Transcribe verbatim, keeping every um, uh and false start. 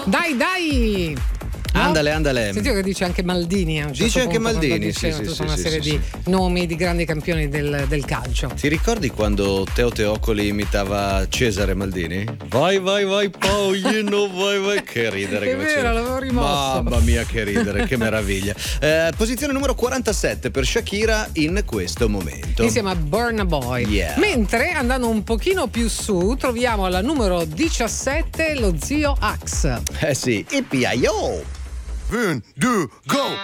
Dai, dai! No? Andale, andale. Senti che dice anche Maldini. A un certo Dice anche punto, Maldini, dice sì, sì, tutta sì, una sì, serie sì, di sì. nomi di grandi campioni del, del calcio. Ti ricordi quando Teo Teocoli imitava Cesare Maldini? Vai, vai, vai, Paolino, vai, vai. Che ridere È che vero, faceva. l'avevo rimosso. Mamma mia, che ridere, che meraviglia. Eh, posizione numero quarantasette per Shakira in questo momento. Insieme a Burna Boy. Yeah. Mentre andando un pochino più su troviamo alla numero diciassette lo zio Axe. Eh sì, Ippia, yo! Un, due, go!